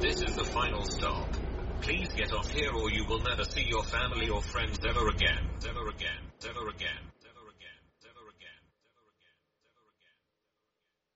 This is the final stop. Please get off here or you will never see your family or friends ever again. Ever again. Ever again.